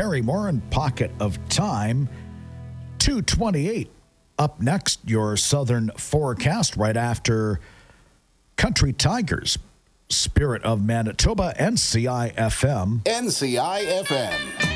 Terry Moore and Pocket of Time. 2:28. Up next, your southern forecast right after Country Tigers, Spirit of Manitoba, NCI FM. NCI FM.